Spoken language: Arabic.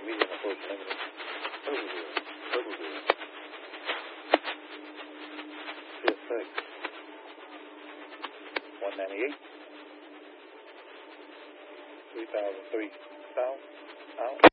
medium approach negative. Double zero. 6, 198. 3003 south, out.